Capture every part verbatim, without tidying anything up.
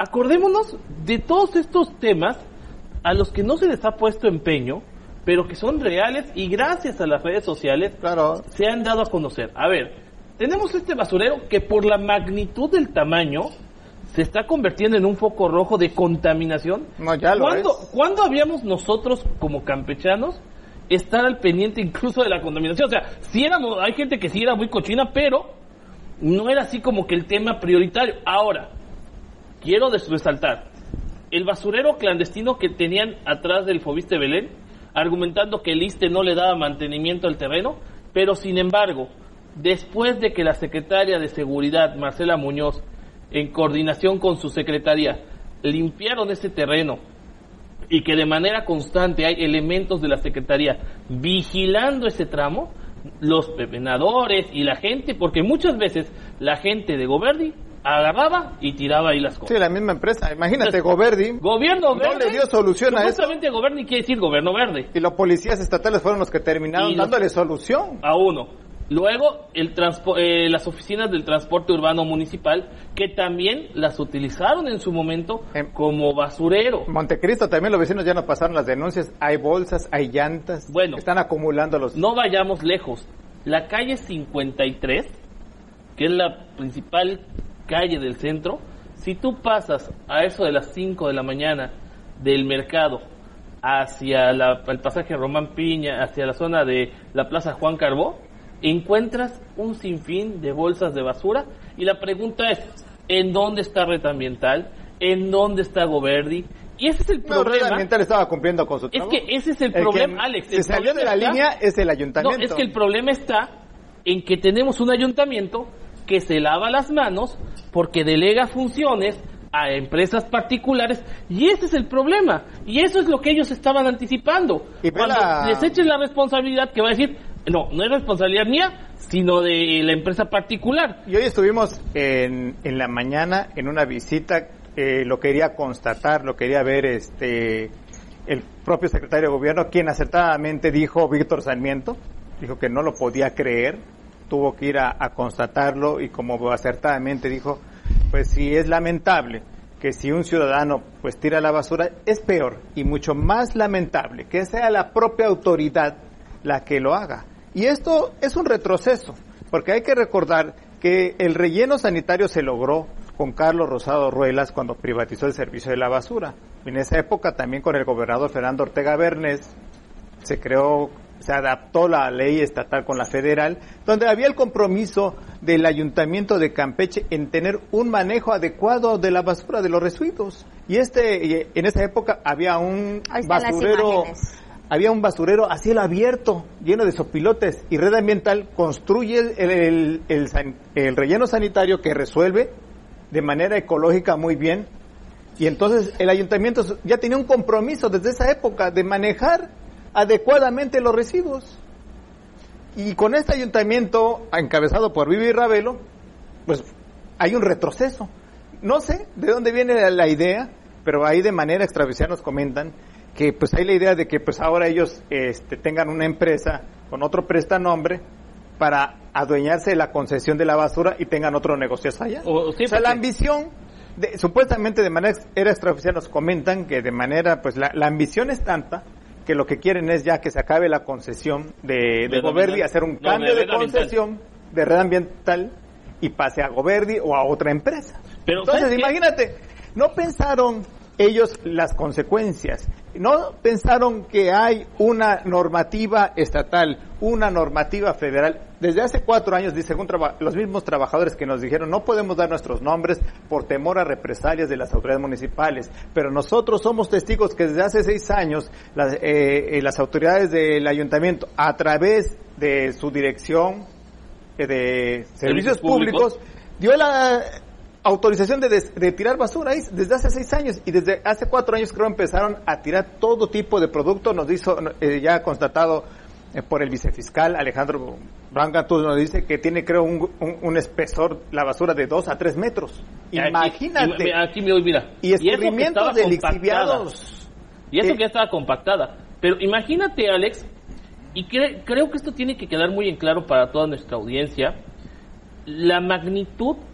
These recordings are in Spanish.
acordémonos de todos estos temas a los que no se les ha puesto empeño, pero que son reales y gracias a las redes sociales claro. se han dado a conocer. A ver, tenemos este basurero que por la magnitud del tamaño se está convirtiendo en un foco rojo de contaminación. No, ya lo ¿Cuándo, es. ¿Cuándo habíamos nosotros como campechanos estar al pendiente incluso de la contaminación? O sea, sí éramos, hay gente que sí era muy cochina, pero no era así como que el tema prioritario. Ahora, quiero resaltar, el basurero clandestino que tenían atrás del Fobiste Belén, argumentando que el ISSSTE no le daba mantenimiento al terreno, pero sin embargo, después de que la secretaria de Seguridad, Marcela Muñoz, en coordinación con su secretaría, limpiaron ese terreno y que de manera constante hay elementos de la secretaría vigilando ese tramo, los pepenadores y la gente, porque muchas veces la gente de Goberdi agarraba y tiraba ahí las cosas. Sí, la misma empresa. Imagínate, Entonces, Goberdi. Gobierno no verde. le dio solución a eso. Supuestamente Goberdi quiere decir gobierno verde. Y los policías estatales fueron los que terminaron Y los- dándole solución. A uno. Luego, el transpo- eh, las oficinas del transporte urbano municipal, que también las utilizaron en su momento En- como basurero. Montecristo también los vecinos ya nos pasaron las denuncias. Hay bolsas, hay llantas. Bueno. Están acumulando los... No vayamos lejos. La calle cincuenta y tres, que es la principal calle del centro, si tú pasas a eso de las cinco de la mañana del mercado hacia la- el pasaje Román Piña, hacia la zona de la Plaza Juan Carbó, encuentras un sinfín de bolsas de basura y la pregunta es, ¿en dónde está Red Ambiental? ¿En dónde está Goberdi? Y ese es el No, problema. Red Ambiental estaba cumpliendo con su Es trabajo. que ese es el, El problema, que Alex. Se El salió de la problema está- línea es el No, ayuntamiento. es que el problema está en que tenemos un ayuntamiento que se lava las manos porque delega funciones a empresas particulares y ese es el problema. Y eso es lo que ellos estaban anticipando. Y ve Cuando la- les eches la responsabilidad, que va a decir, no, no es responsabilidad mía, sino de la empresa particular. Y hoy estuvimos en, en la mañana en una visita, eh, lo quería constatar, lo quería ver este el propio secretario de gobierno, quien acertadamente dijo, Víctor Sarmiento, dijo que no lo podía creer, tuvo que ir a, a constatarlo y como acertadamente dijo, pues sí es lamentable que si un ciudadano pues tira la basura, es peor y mucho más lamentable que sea la propia autoridad la que lo haga. Y esto es un retroceso, porque hay que recordar que el relleno sanitario se logró con Carlos Rosado Ruelas cuando privatizó el servicio de la basura. En esa época también con el gobernador Fernando Ortega Bernés se creó, se adaptó la ley estatal con la federal, donde había el compromiso del ayuntamiento de Campeche en tener un manejo adecuado de la basura, de los residuos. Y este, en esa época había un Ahí están las basurero, imágenes. había un basurero a cielo abierto, lleno de sopilotes, y Red Ambiental construye el, el, el, san- el relleno sanitario que resuelve de manera ecológica muy bien. Y entonces el ayuntamiento ya tenía un compromiso desde esa época de manejar adecuadamente los residuos. Y con este ayuntamiento, encabezado por Vivi Ravelo, pues hay un retroceso. No sé de dónde viene la, la idea, pero ahí de manera extraoficial nos comentan que pues hay la idea de que pues ahora ellos este, tengan una empresa con otro prestanombre para adueñarse de la concesión de la basura y tengan otro negocio allá. O- O, sí, sea, la porque- ambición, de, supuestamente de manera ex- era extraoficial nos comentan que de manera, pues la, la ambición es tanta que lo que quieren es ya que se acabe la concesión de, de Red Goberdi, Ambiental. hacer un No, cambio de de, Red Ambiental. concesión de red ambiental y pase a Goberdi o a otra empresa. Pero, Entonces, ¿sabes qué? imagínate, no pensaron ellos las consecuencias, no pensaron que hay una normativa estatal, una normativa federal. Desde hace cuatro años, dice un traba- los mismos trabajadores que nos dijeron, no podemos dar nuestros nombres por temor a represalias de las autoridades municipales, pero nosotros somos testigos que desde hace seis años las, eh, eh, las autoridades del ayuntamiento, a través de su dirección eh, de servicios públicos. públicos, dio la autorización de, des- de tirar basura ahí desde hace seis años y desde hace cuatro años creo empezaron a tirar todo tipo de producto. Nos hizo eh, ya constatado eh, por el vicefiscal Alejandro Brangatú, nos dice que tiene creo un, un, un espesor la basura de dos a tres metros. Aquí- Imagínate. Aquí, me mira. Y eso que escurrimientos estaba de compactada. lixiviados. Y eso Eh, que ya estaba compactada. Pero imagínate, Alex, y cre- creo que esto tiene que quedar muy en claro para toda nuestra audiencia, la magnitud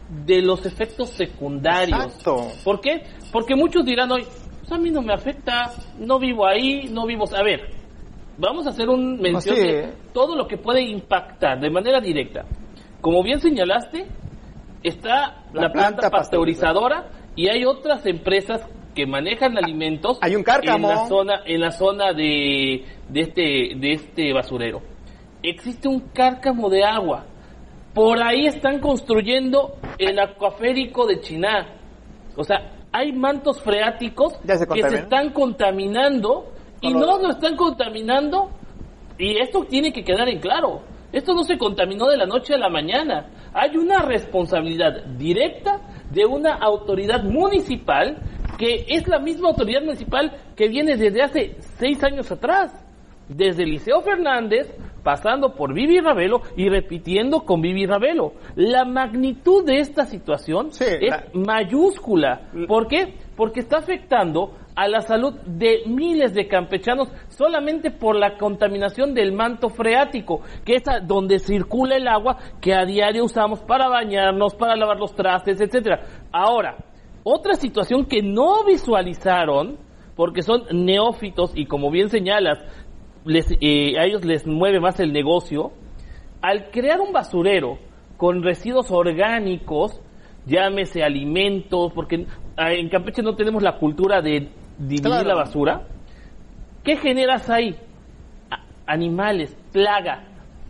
de los efectos secundarios. Exacto. ¿Por qué? Porque muchos dirán hoy, pues a mí no me afecta, no vivo ahí, no vivo... A ver, vamos a hacer un mención No, sí. de todo lo que puede impactar de manera directa. Como bien señalaste, está la, La planta, planta pasteurizadora y hay otras empresas que manejan alimentos hay un cárcamo en la zona en la zona de de este de este basurero. Existe un cárcamo de agua. Por ahí están construyendo el acuaférico de Chiná. O sea, hay mantos freáticos se que se están contaminando y Solo... no lo están contaminando, y esto tiene que quedar en claro. Esto no se contaminó de la noche a la mañana. Hay una responsabilidad directa de una autoridad municipal que es la misma autoridad municipal que viene desde hace seis años atrás. Desde Eliseo Fernández, pasando por Vivi Ravelo y repitiendo con Vivi Ravelo. La magnitud de esta situación sí, es la... mayúscula. ¿Por qué? Porque está afectando a la salud de miles de campechanos solamente por la contaminación del manto freático, que es a donde circula el agua que a diario usamos para bañarnos, para lavar los trastes, etcétera. Ahora, otra situación que no visualizaron, porque son neófitos y como bien señalas, les, eh, a ellos les mueve más el negocio, al crear un basurero con residuos orgánicos, llámese alimentos, porque en Campeche no tenemos la cultura de dividir claro. la basura. ¿Qué generas ahí? A- animales, plaga,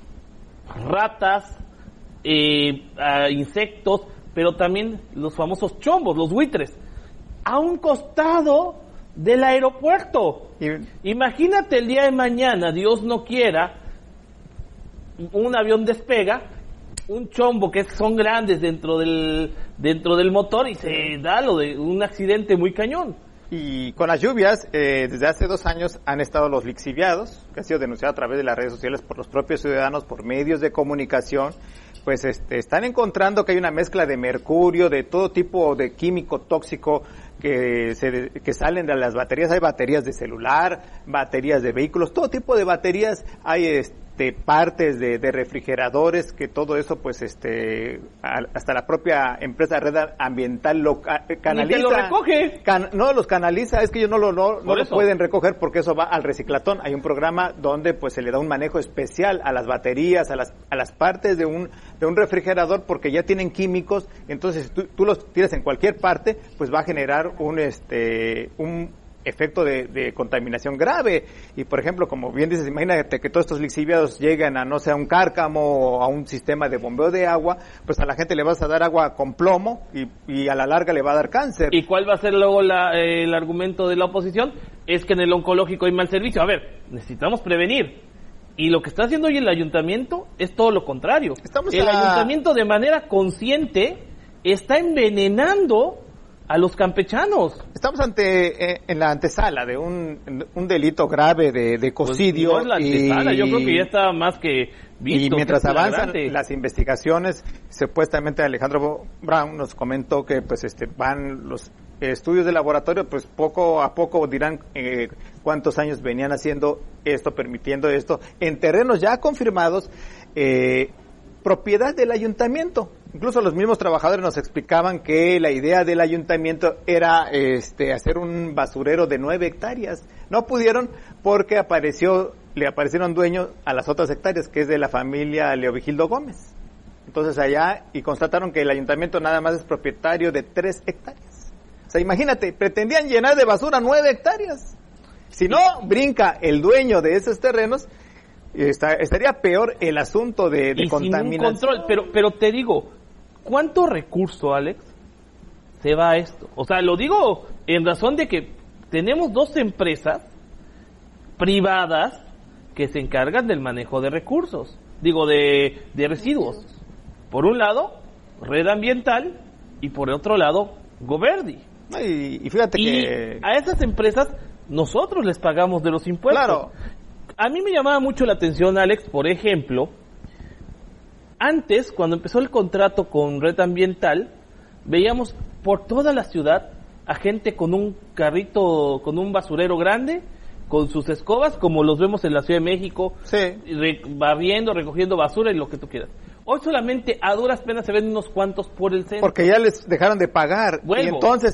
ratas, eh, a insectos, pero también los famosos chombos, los buitres, a un costado del aeropuerto. Y... Imagínate el día de mañana, Dios no quiera, un avión despega, un chombo que son grandes dentro del dentro del motor y se da lo de un accidente muy cañón. Y con las lluvias, eh, desde hace dos años han estado los lixiviados, que ha sido denunciado a través de las redes sociales por los propios ciudadanos, por medios de comunicación, pues este, están encontrando que hay una mezcla de mercurio, de todo tipo de químico tóxico que se que salen de las baterías. Hay baterías de celular, baterías de vehículos, todo tipo de baterías. Hay este partes de, de refrigeradores, que todo eso pues este a, hasta la propia empresa Red Ambiental lo ca, canaliza. Ni te lo recoge. Can, no los canaliza, es que ellos no lo no, no lo pueden recoger porque eso va al reciclatón. Hay un programa donde pues se le da un manejo especial a las baterías, a las a las partes de un de un refrigerador, porque ya tienen químicos. Entonces si tú, tú los tiras en cualquier parte, pues va a generar un este un efecto de, de contaminación grave. Y por ejemplo, como bien dices, imagínate que todos estos lixiviados lleguen a no sé a un cárcamo o a un sistema de bombeo de agua, pues a la gente le vas a dar agua con plomo y, y a la larga le va a dar cáncer. ¿Y cuál va a ser luego la, eh, el argumento de la oposición? Es que en el oncológico hay mal servicio. A ver, necesitamos prevenir. Y lo que está haciendo hoy el ayuntamiento es todo lo contrario. Estamos el a... ayuntamiento de manera consciente está envenenando a los campechanos. Estamos ante eh, en la antesala de un, un delito grave de, de ecocidio. Pues no es la antesala, y, yo creo que ya está más que visto. Y mientras que avanzan las investigaciones, supuestamente Alejandro Brown nos comentó que pues este van los estudios de laboratorio, pues poco a poco dirán eh, cuántos años venían haciendo esto, permitiendo esto, en terrenos ya confirmados, eh, propiedad del ayuntamiento. Incluso los mismos trabajadores nos explicaban que la idea del ayuntamiento era este hacer un basurero de nueve hectáreas. No pudieron porque apareció, le aparecieron dueños a las otras hectáreas, que es de la familia Leovigildo Gómez. Entonces allá, y constataron que el ayuntamiento nada más es propietario de tres hectáreas. O sea, imagínate, pretendían llenar de basura nueve hectáreas. Si no brinca el dueño de esos terrenos, Está, estaría peor el asunto de, de y contaminación. Sin un control, pero, pero te digo, ¿cuánto recurso, Alex, se va a esto? O sea, lo digo en razón de que tenemos dos empresas privadas que se encargan del manejo de recursos, digo, de, de residuos. Por un lado, Red Ambiental, y por otro lado, Goverdi. Y, y fíjate y que... a esas empresas nosotros les pagamos de los impuestos. Claro. A mí me llamaba mucho la atención, Alex, por ejemplo, antes, cuando empezó el contrato con Red Ambiental, veíamos por toda la ciudad a gente con un carrito, con un basurero grande, con sus escobas, como los vemos en la Ciudad de México, sí. re- barriendo, recogiendo basura y lo que tú quieras. Hoy solamente a duras penas se ven unos cuantos por el centro. Porque ya les dejaron de pagar. Vuelvo. Y entonces